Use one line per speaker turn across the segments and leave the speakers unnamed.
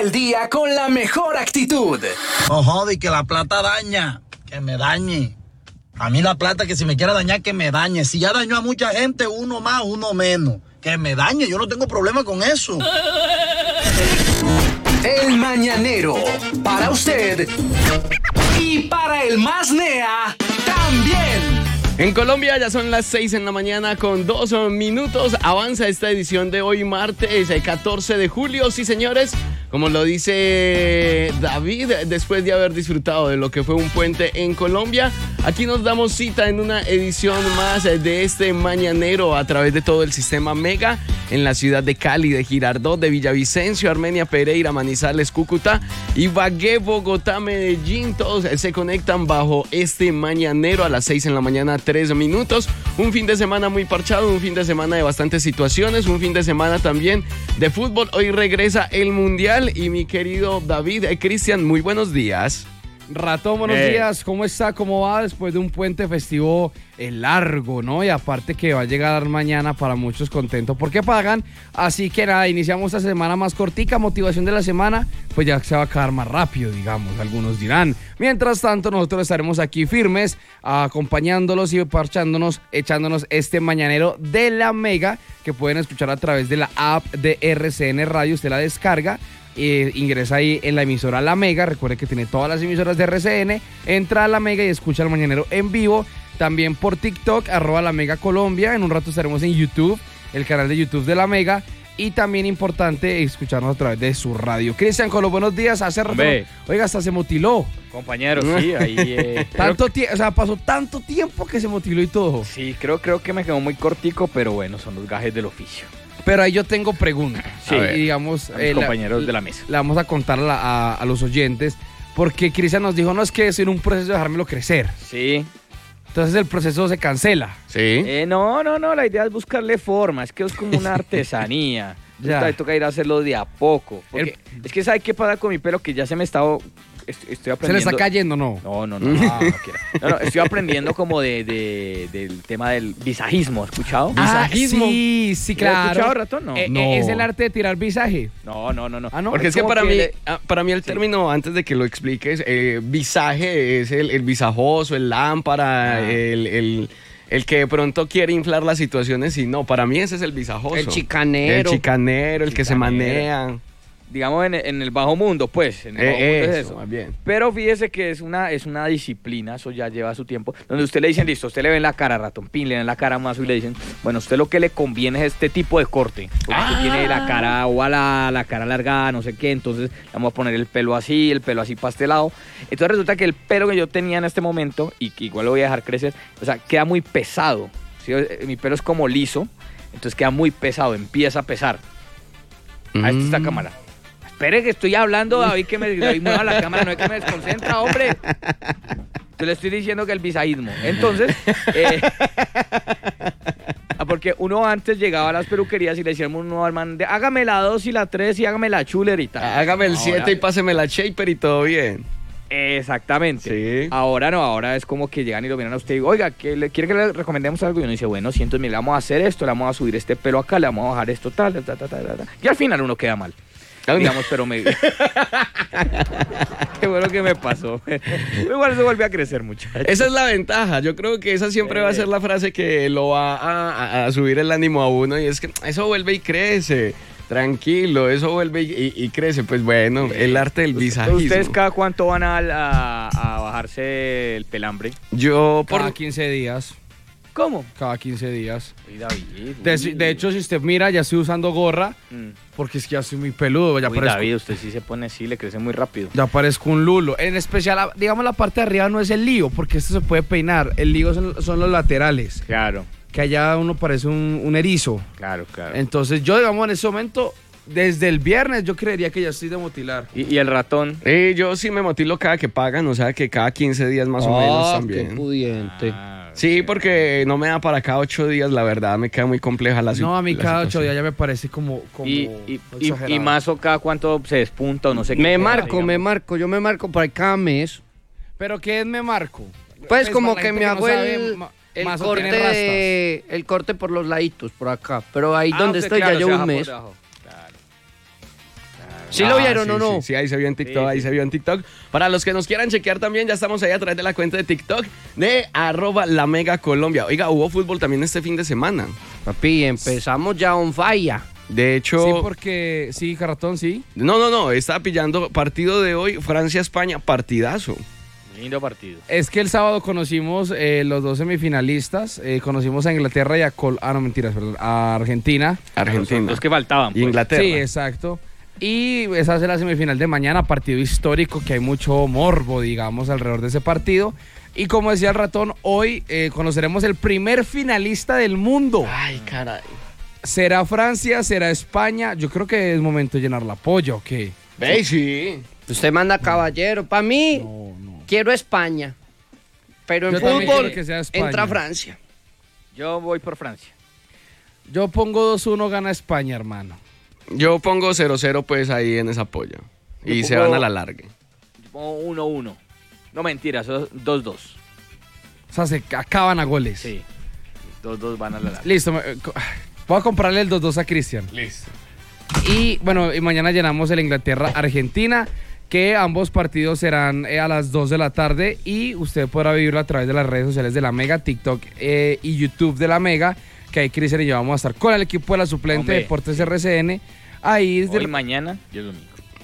el día con la mejor actitud.
No jode, que la plata daña, que me dañe. A mí la plata, que si me quiere dañar, que me dañe. Si ya dañó a mucha gente, uno más, uno menos. Que me dañe, yo no tengo problema con eso.
El Mañanero, para usted y para el más nea también.
En Colombia ya son las 6 de la mañana con 2 minutos. Avanza esta edición de hoy martes, el 14 de julio. Sí, señores, como lo dice David, después de haber disfrutado de lo que fue un puente en Colombia, aquí nos damos cita en una edición más de este Mañanero a través de todo el sistema Mega en la ciudad de Cali, de Girardot, de Villavicencio, Armenia, Pereira, Manizales, Cúcuta, Ibagué, Bogotá, Medellín. Todos se conectan bajo este Mañanero a las 6 de la mañana, 3 minutos. Un fin de semana muy parchado, un fin de semana de bastantes situaciones, un fin de semana también de fútbol. Hoy regresa el Mundial y mi querido David, Cristian, muy buenos días.
Ratón, buenos días, ¿cómo está? ¿Cómo va después de un puente festivo largo, ¿no? Y aparte que va a llegar mañana para muchos contentos porque pagan, así que nada, iniciamos esta semana más cortica, motivación de la semana, pues ya se va a acabar más rápido, digamos, algunos dirán. Mientras tanto, nosotros estaremos aquí firmes, acompañándolos y parchándonos, echándonos este Mañanero de la Mega, que pueden escuchar a través de la app de RCN Radio, usted la descarga, ingresa ahí en la emisora La Mega, recuerde que tiene todas las emisoras de RCN, entra a La Mega y escucha el Mañanero en vivo, también por TikTok, @La Mega Colombia, en un rato estaremos en YouTube, el canal de YouTube de La Mega, y también importante escucharnos a través de su radio. Cristian Colo, buenos días, hace rato, oiga, hasta se motiló.
Compañero, sí, ahí...
o sea, pasó tanto tiempo que se motiló y todo.
Sí, creo que me quedó muy cortico, pero bueno, son los gajes del oficio.
Pero ahí yo tengo preguntas.
Sí,
y digamos,
compañeros de la mesa.
Le vamos a contar a los oyentes, porque Cristian nos dijo, no, es que es en un proceso de dejármelo crecer.
Sí.
Entonces el proceso se cancela.
Sí.
No, la idea es buscarle forma, es que es como una artesanía. Ya. Toca ir a hacerlo de a poco. Porque es que ¿sabe qué pasa con mi pelo? Que ya se me está... Estoy aprendiendo.
¿Se le está cayendo, no?
No, estoy aprendiendo como del tema del visajismo, ¿has escuchado?
¿Visajismo? Sí, claro.
¿Has escuchado, Ratón? No.
¿Es el arte de tirar visaje?
No.
¿no?
Porque es que para mí el término, antes de que lo expliques, visaje es el visajoso, el lámpara, el que de pronto quiere inflar las situaciones y no, para mí ese es el visajoso.
El chicanero.
El que se manea.
Digamos en el bajo mundo, pues. En el bajo mundo es eso.
Más bien.
Pero fíjese que es una disciplina, eso ya lleva su tiempo, donde usted le dicen, listo, usted le ven la cara, Ratón Pin, le ven la cara a Mazo y le dicen, bueno, a usted lo que le conviene es este tipo de corte. Porque usted tiene la cara ovalada, la cara alargada, no sé qué, entonces vamos a poner el pelo así pastelado. Entonces resulta que el pelo que yo tenía en este momento, y que igual lo voy a dejar crecer, o sea, queda muy pesado. ¿Sí? Mi pelo es como liso, entonces queda muy pesado, empieza a pesar. Ahí está esta cámara. Espere que estoy hablando, David, que me mueva la cámara, no es que me desconcentra, hombre. Yo le estoy diciendo que el visajismo. Entonces, porque uno antes llegaba a las peluquerías y le decíamos uno al man, hágame la 2 y la 3 y hágame la chuler y tal.
Hágame el 7 y páseme la shaper y todo bien.
Exactamente.
Sí.
Ahora no, ahora es como que llegan y lo miran a usted y digo, oiga, ¿quiere que le recomendemos algo? Y uno dice, bueno, sí, entonces le vamos a hacer esto, le vamos a subir este pelo acá, le vamos a bajar esto tal. Y al final uno queda mal. Digamos, pero qué bueno que me pasó. Igual se vuelve a crecer mucho.
Esa es la ventaja. Yo creo que esa siempre va a ser la frase que lo va a subir el ánimo a uno. Y es que eso vuelve y crece. Tranquilo, eso vuelve y crece. Pues bueno, el arte del visajismo.
¿Ustedes cada cuánto van a bajarse el pelambre?
Yo cada 15 días.
¿Cómo?
Cada 15 días.
Uy, David.
De hecho, si usted mira, ya estoy usando gorra, porque es que ya soy muy peludo. Ya
David, usted sí se pone así, le crece muy rápido.
Ya parezco un lulo. En especial, digamos, la parte de arriba no es el lío, porque esto se puede peinar. El lío son los laterales.
Claro.
Que allá uno parece un erizo.
Claro.
Entonces, yo, digamos, en ese momento, desde el viernes, yo creería que ya estoy de motilar.
¿Y el Ratón?
Yo sí me motilo cada que pagan, o sea, que cada 15 días más o menos también.
Qué pudiente.
Sí, porque no me da para cada 8 días, la verdad, me queda muy compleja la situación.
No, a mí cada 8 días ya me parece como
y Mazo cada cuánto se despunta o no sé qué.
Yo me marco para cada mes.
¿Pero qué es me marco?
Pues como que me hago
el
corte por los laditos, por acá. Pero ahí donde estoy ya llevo un mes. ¿Sí lo vieron o no?
Sí, ahí se vio en TikTok, ahí se vio en TikTok. Para los que nos quieran chequear también, ya estamos ahí a través de la cuenta de TikTok de @LaMegaColombia. Oiga, hubo fútbol también este fin de semana.
Papi, empezamos ya on fire.
De hecho...
Sí, porque... Sí, Carratón, sí.
No, estaba pillando partido de hoy, Francia-España, partidazo.
Lindo partido.
Es que el sábado conocimos los dos semifinalistas. Conocimos a Inglaterra y a Argentina.
Los que faltaban.
Y Inglaterra.
Sí, exacto. Y esa es la semifinal de mañana, partido histórico, que hay mucho morbo, digamos, alrededor de ese partido. Y como decía el ratón, hoy conoceremos el primer finalista del mundo.
Ay, caray.
¿Será Francia? ¿Será España? Yo creo que es momento de llenar la polla, ¿o qué?
¿Veis? Sí.
Usted manda caballero. Para mí, quiero España. Pero en
Yo también
fútbol
quiero que sea España.
entra Francia.
Yo voy por Francia.
Yo pongo 2-1, gana España, hermano.
Yo pongo 0-0 pues ahí en esa polla. Y se van a la larga.
Yo pongo 1-1. No, mentira, son 2-2.
O sea, se acaban a goles.
Sí. 2-2 van a la larga.
Listo. Voy a comprarle el 2-2 a Cristian.
Listo.
Y bueno, y mañana llenamos el Inglaterra-Argentina, que ambos partidos serán a las 2 de la tarde y usted podrá vivirlo a través de las redes sociales de La Mega, TikTok y YouTube de La Mega, que ahí Cristian y yo vamos a estar con el equipo de la suplente
Hombre.
Deportes RCN. Ahí desde
Hoy, mañana y el domingo.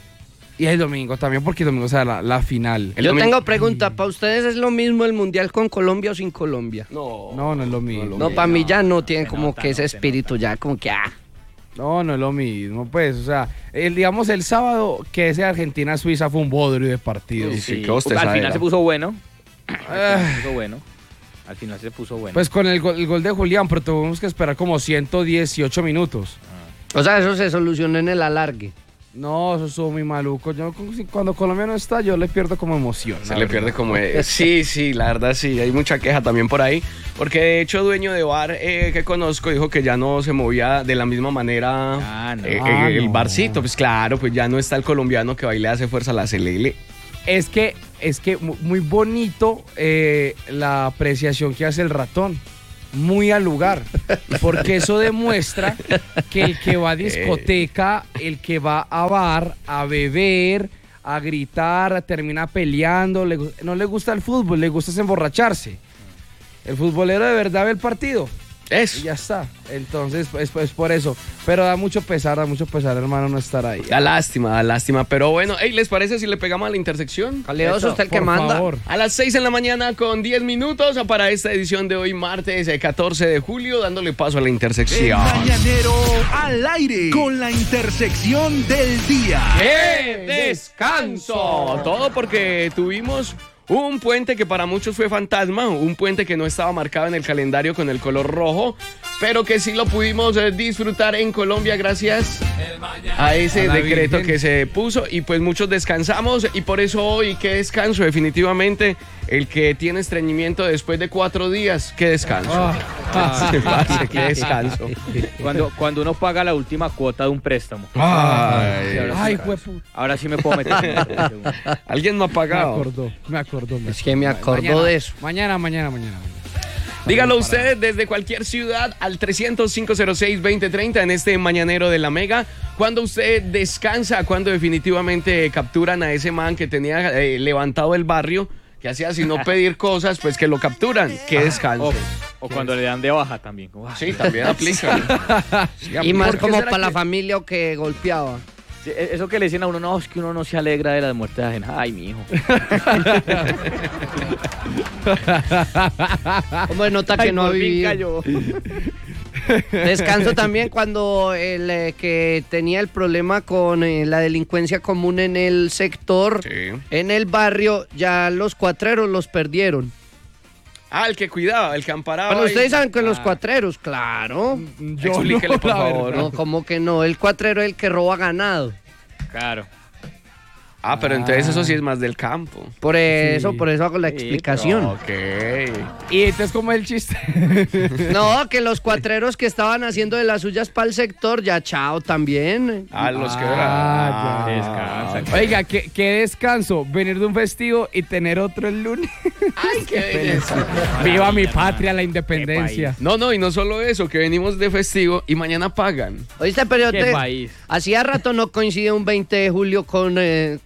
y el domingo también, porque el domingo será la final.
El
Yo
domingo-
tengo pregunta. ¿Para ustedes es lo mismo el mundial con Colombia o sin Colombia?
No es lo mismo.
No, para mí ya no tiene
se
como
nota,
que ese
no se
espíritu, ya como que
No es lo mismo, pues. O sea, digamos el sábado que ese Argentina-Suiza fue un bodrio de partido.
Sí, qué bostezadera.
Al final se puso bueno.
Ah.
Al final se puso bueno.
Pues con el gol de Julián, pero tuvimos que esperar como 118 minutos.
O sea, eso se solucionó en el alargue.
No, eso estuvo muy maluco. Yo, cuando Colombia no está, yo le pierdo como emoción.
Se
la
le
verdad.
pierde como... Sí, la verdad sí, hay mucha queja también por ahí, porque de hecho dueño de bar que conozco dijo que ya no se movía de la misma manera el
no.
barcito, pues claro, pues ya no está el colombiano que va y le hace fuerza a la CLL.
Es que muy bonito la apreciación que hace el ratón. Muy al lugar, porque eso demuestra que el que va a discoteca, el que va a bar, a beber, a gritar, termina peleando, no le gusta el fútbol, le gusta es emborracharse. El futbolero de verdad ve el partido y
Eso.
ya está. Entonces es por eso, pero da mucho pesar, hermano, no estar ahí.
Da lástima, pero bueno, hey, ¿les parece si le pegamos a la intersección?
Caleoso, usted el que
Por
manda.
favor.
A las 6 en la mañana con 10 minutos para esta edición de hoy, martes 14 de julio, dándole paso a la
El
intersección.
mañanero al aire con la intersección del día.
¡Qué descanso! Todo porque tuvimos un puente que para muchos fue fantasma, un puente que no estaba marcado en el calendario con el color rojo, pero que sí lo pudimos disfrutar en Colombia gracias a ese
A la
decreto
Virgen.
que se puso y pues muchos descansamos y por eso hoy, qué descanso, definitivamente el que tiene estreñimiento después de 4 días, qué descanso. Sí, parce, qué descanso.
Cuando uno paga la última cuota de un préstamo.
Ay, huepu.
Ahora sí me puedo meter.
¿Alguien no ha
Me
pagado?
acordó.
Es que me acordó
Mañana,
de eso.
Mañana.
Dígalo usted desde cualquier ciudad al 300-506-2030 en este mañanero de La Mega. Cuando usted descansa, cuando definitivamente capturan a ese man que tenía levantado el barrio, que hacía sino pedir cosas, pues que lo capturan. Qué descanso.
O cuando le dan de baja también. Uah.
Sí, también aplica.
Y más
¿Por qué
como
será
para la
que-
familia o que golpeaba.
Sí, eso que le decían a uno, no, es que uno no se alegra de las muertes ajenas. Ay, mi hijo.
Como nota que no ha vivido. Descanso también cuando el que tenía el problema con la delincuencia común en el sector,
Sí.
en el barrio, ya los cuatreros los perdieron.
Ah, el que cuidaba, el que amparaba.
Bueno,
ahí.
ustedes saben que los cuatreros, claro.
Explíquele, por
la
favor.
No, como que no, el cuatrero es el que roba ganado.
Claro.
Ah, pero entonces eso sí es más del campo.
Por eso
Sí.
hago la explicación.
Ok.
Y entonces, ¿cómo es el chiste?
No, que los cuatreros que estaban haciendo de las suyas para el sector, ya chao también.
Ah, los que
Ah, ya.
Descansa.
Oiga, qué descanso, venir de un festivo y tener otro el lunes.
Ay, qué belleza.
Viva mi patria, la independencia.
No, y no solo eso, que venimos de festivo y mañana pagan.
Oíste, pero
¿Qué país?
hacía rato no coincide un 20 de julio con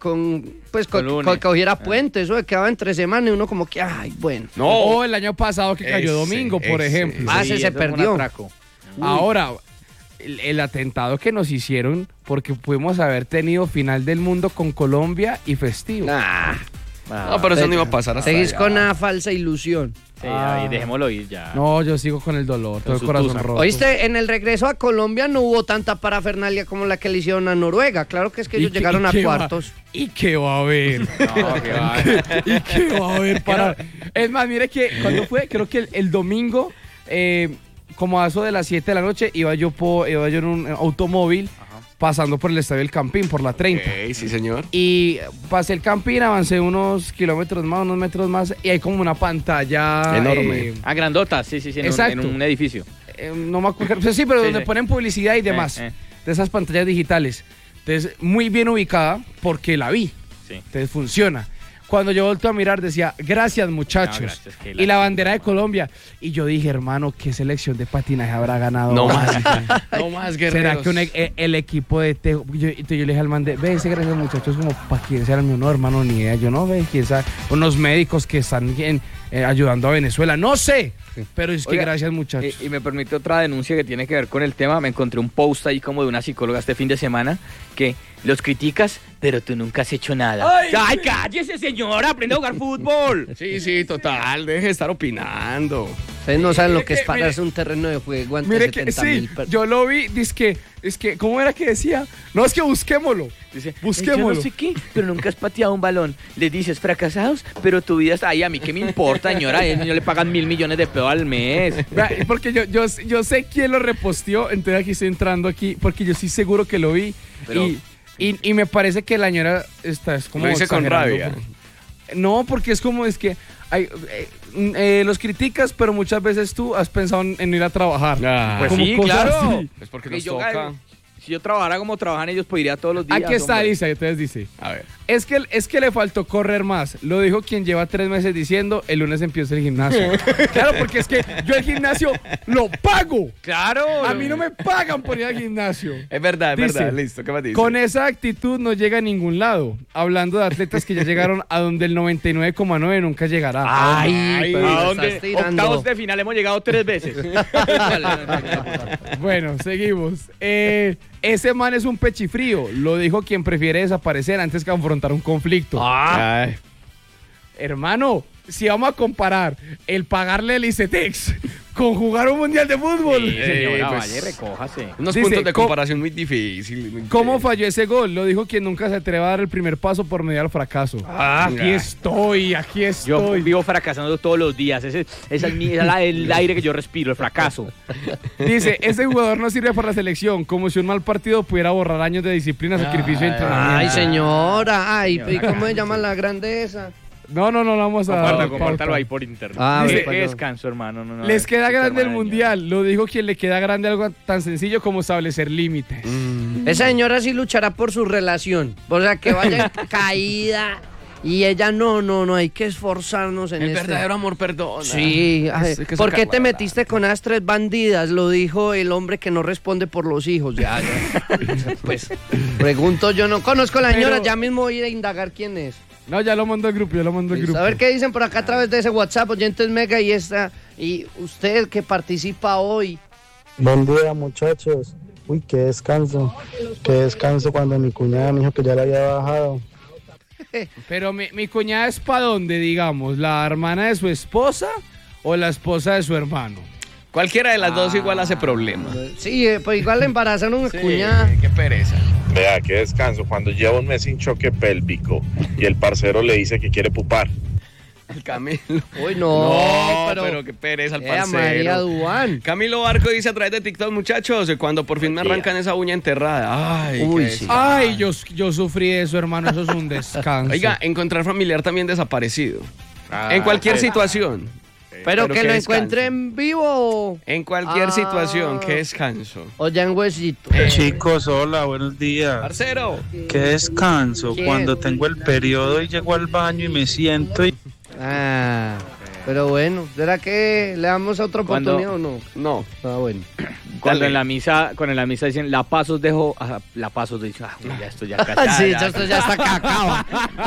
lunes.
que hubiera puente. Eso de que quedaba entre semana y uno como que, ay, bueno.
No.
O el año pasado que cayó
Ese,
domingo, por
ese.
ejemplo.
Ah,
Sí,
ese se
eso fue un
perdió.
atraco.
Ahora, el atentado que nos hicieron, porque pudimos haber tenido final del mundo con Colombia y festivo.
Nah,
No, pero eso no iba a pasar hasta
seguís
allá.
con una falsa ilusión.
Sí, ahí dejémoslo ir ya.
No, yo sigo con el dolor, todo el
su
corazón
tusa.
roto.
Oíste, en el regreso a Colombia no hubo tanta parafernalia como la que le hicieron a Noruega. Claro que es que ellos llegaron a cuartos.
¿Y qué va a haber?
No, que va.
¿Y qué va a haber para...? Es más, mire que cuando fue, creo que el domingo, como a eso de las 7 de la noche, iba yo en un automóvil pasando por el Estadio del Campín, por la 30.
Ok, sí, señor.
Y pasé el Campín, avancé unos kilómetros más, unos metros más, y hay como una pantalla...
Enorme.
Ah, grandota, sí, en
Exacto.
un edificio.
No me acuerdo, pues sí, pero
Sí,
donde
sí.
ponen publicidad y demás,
eh.
de esas pantallas digitales. Entonces, muy bien ubicada porque la vi.
Sí.
Entonces, funciona. Cuando yo volto a mirar, decía, gracias muchachos.
No, gracias, qué
y
lástima.
la bandera de Colombia. Y yo dije, hermano, ¿qué selección de patinaje habrá ganado?
No
hoy?
más. No más, guerreros.
¿Será que el equipo de Tejo? Entonces yo le dije al man ve, ese gracias muchachos, como para quién será el mío, no, hermano, ni idea. Yo no ve, quién sabe. Unos médicos que están ayudando a Venezuela, no sé. Pero es que
Oiga,
gracias muchachos.
Y me permite otra denuncia que tiene que ver con el tema. Me encontré un post ahí como de una psicóloga este fin de semana que los criticas, pero tú nunca has hecho nada. ¡Ay, cállese, señora! ¡Aprende a jugar fútbol!
Sí, total. Deje de estar opinando.
Ustedes no saben lo
Mire
que es
que-
pararse un terreno de juego ante
Mire que
70.000
sí, yo lo vi, es que, ¿cómo era que decía? No, es que busquémoslo.
Dice,
Busquémoslo.
yo no sé qué, pero nunca has pateado un balón. Les dices, fracasados, pero tu vida está ahí. A mí, ¿qué me importa, señora? A ellos no le pagan 1.000 millones de pesos al mes.
Vea, porque yo sé quién lo reposteó, entonces aquí estoy entrando aquí, porque yo estoy seguro que lo vi.
Pero-
Y me parece que la señora es como
Lo dice con
exagerando,
rabia.
No, porque es como es que los criticas, pero muchas veces tú has pensado en ir a trabajar.
Pues
Como
sí,
cosas
claro.
así.
Es porque
Que
nos
yo,
toca.
si yo trabajara como trabajan ellos, pues iría todos los días.
Aquí está,
hombre.
dice, entonces dice.
A ver.
Es que le faltó correr más. Lo dijo quien lleva 3 meses diciendo, el lunes empieza el gimnasio. Claro, porque es que yo el gimnasio lo pago.
Claro.
A mí no me pagan por ir al gimnasio.
Es verdad,
Dice,
Listo, ¿qué más dice?
Con esa actitud no llega a ningún lado. Hablando de atletas que ya llegaron a donde el 99,9 nunca llegará.
Ay, pero
¿A
me
dónde?
estás tirando.
Octavos de final hemos llegado 3 veces.
Bueno, seguimos. Ese man es un pechifrío. Lo dijo quien prefiere desaparecer antes que afrontar un conflicto.
Ay.
Hermano, si vamos a comparar el pagarle el ICETEX con jugar un mundial de fútbol.
Señora,
pues,
vaya, recójase.
Unos
Dice,
puntos de
¿cómo-
comparación muy difíciles.
¿Cómo falló ese gol? Lo dijo quien nunca se atreve a dar el primer paso por medio al fracaso. Aquí estoy.
Yo vivo fracasando todos los días. Ese es el aire que yo respiro, el fracaso.
Dice, ese jugador no sirve para la selección, como si un mal partido pudiera borrar años de disciplina, sacrificio y entrenamiento.
Ay, señora. Ay, ¿y cómo se llama la grandeza?
No, vamos a dar
Compártalo
pauta.
ahí por internet.
Ah,
Dice,
bueno, pues,
descanso, hermano. No,
Les queda grande el
hermano.
mundial. Lo dijo quien le queda grande algo tan sencillo como establecer límites.
Esa señora sí luchará por su relación. O sea, que vaya caída. Y ella, no, hay que esforzarnos en
El
este.
verdadero amor perdona.
Sí, ay,
Hay que
¿por qué
sacarla
te
adelante.
metiste con esas 3 bandidas? Lo dijo el hombre que no responde por los hijos. Ya. Pues, pregunto, yo no conozco a la señora,
Pero-
ya mismo voy a ir a indagar quién es.
No, ya lo mandó al grupo,
A ver qué dicen por acá a través de ese WhatsApp, oyentes Mega y usted que participa hoy.
Buen día, muchachos. Uy, qué descanso. Qué descanso cuando mi cuñada me dijo que ya la había bajado.
Pero mi cuñada es para dónde, digamos, ¿la hermana de su esposa o la esposa de su hermano?
Cualquiera de las dos igual hace problema.
Sí, pues igual le embarazaron a una cuñada.
Qué pereza.
Vea, qué descanso. Cuando lleva un mes sin choque pélvico y el parcero le dice que quiere pupar.
El Camilo.
Uy, no,
pero qué pereza al parcero.
María Duván.
Camilo Barco dice a través de TikTok, muchachos, cuando por fin me arrancan esa uña enterrada. Ay,
Uy,
qué
sí.
Ay, yo sufrí eso, hermano. Eso es un descanso.
Oiga, encontrar familiar también desaparecido. En cualquier situación.
Pero que
qué
lo
descanso.
encuentren vivo.
En cualquier situación, qué descanso.
O ya en huesito.
Chicos, hola, buenos días.
Parcero.
Qué descanso
¿Quién?
cuando tengo el periodo y llego al baño y me siento y...
Pero bueno, ¿será que le damos otra oportunidad o no?
No.
Bueno.
Cuando
Dale.
en la misa dicen, la pasos dejo, la pasos dice, ya esto ya cachada.
Sí, esto ya está cacao.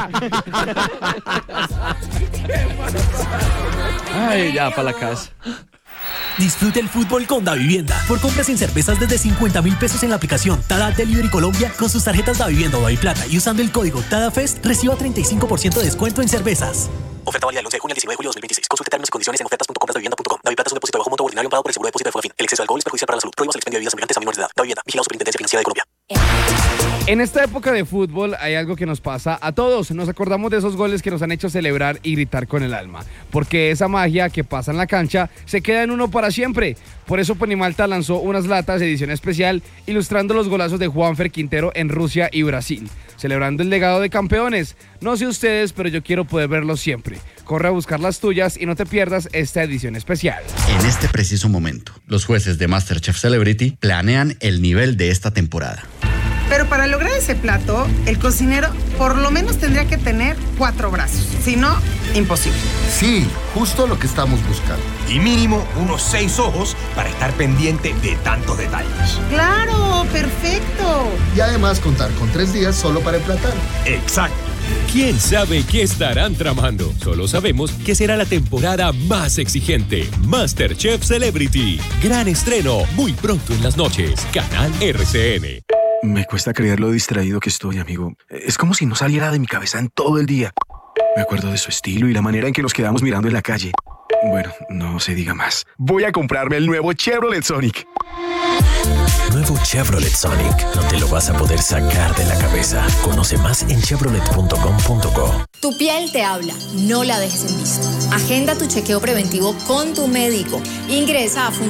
Ay, ya, para la casa.
Disfrute el fútbol con Davivienda. Por compras en cervezas desde 50.000 pesos en la aplicación Tada Delivery Colombia con sus tarjetas Davivienda o Daviplata y usando el código TADAFEST reciba 35% de descuento en cervezas.
Oferta válida del 11 de junio al 19 de julio de 2026. Consulte términos y condiciones en ofertas.compras.davivienda.com. Daviplata es un depósito bajo monto ordinario empleado por el Seguro de Depósito de Fogafín. El exceso de alcohol es perjudicial para la salud. Prohíbas el expendio de bebidas embriagantes a menores de edad. Davivienda. Vigilado Superintendencia Financiera de Colombia.
En esta época de fútbol hay algo que nos pasa a todos. Nos acordamos de esos goles que nos han hecho celebrar y gritar con el alma. Porque esa magia que pasa en la cancha se queda en uno para siempre. Por eso Ponimalta lanzó unas latas de edición especial ilustrando los golazos de Juanfer Quintero en Rusia y Brasil, celebrando el legado de campeones. No sé ustedes, pero yo quiero poder verlos siempre. Corre a buscar las tuyas y no te pierdas esta edición especial.
En este preciso momento, los jueces de MasterChef Celebrity planean el nivel de esta temporada.
Pero para lograr ese plato, el cocinero por lo menos tendría que tener 4 brazos. Si no, imposible.
Sí, justo lo que estamos buscando.
Y mínimo unos 6 ojos para estar pendiente de tantos detalles.
¡Claro! ¡Perfecto!
Y además contar con 3 días solo para emplatar.
Exacto.
¿Quién sabe qué estarán tramando? Solo sabemos que será la temporada más exigente. MasterChef Celebrity. Gran estreno muy pronto en las noches. Canal RCN.
Me cuesta creer lo distraído que estoy, amigo. Es como si no saliera de mi cabeza en todo el día. Me acuerdo de su estilo y la manera en que nos quedamos mirando en la calle. Bueno, no se diga más. Voy a comprarme el nuevo Chevrolet Sonic.
Nuevo Chevrolet Sonic. No te lo vas a poder sacar de la cabeza. Conoce más en chevrolet.com.co.
Tu piel te habla, no la dejes en visto. Agenda tu chequeo preventivo con tu médico. Ingresa a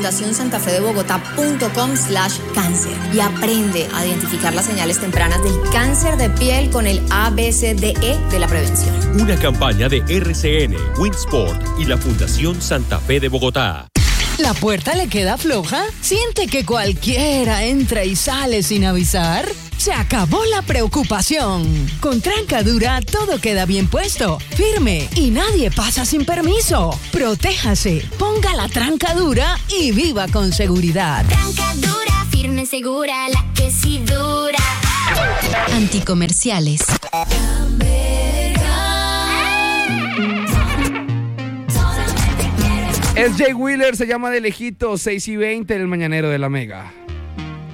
fundacionsantafedebogotá.com/cáncer y aprende a identificar las señales tempranas del cáncer de piel con el ABCDE de la prevención.
Una campaña de RCN, Winsport y la Fundación Santa Fe de Bogotá.
¿La puerta le queda floja? ¿Siente que cualquiera entra y sale sin avisar? Se acabó la preocupación. Con Trancadura todo queda bien puesto, firme y nadie pasa sin permiso. Protéjase, ponga la Trancadura y viva con seguridad.
Trancadura, firme, segura, la que sí dura.
Anticomerciales.
Es Jay Wheeler, se llama De Lejito, 6:20 en el Mañanero de la Mega.